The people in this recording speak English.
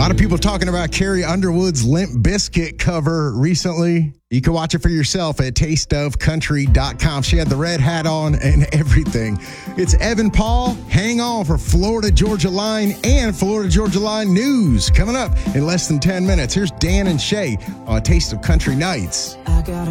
lot of people talking about Carrie Underwood's Limp Bizkit cover recently. You can watch it for yourself at tasteofcountry.com. She had the red hat on and everything. It's Evan Paul. Hang on for Florida Georgia Line and Florida Georgia Line news coming up in less than 10 minutes. Here's Dan and Shay on Taste of Country Nights.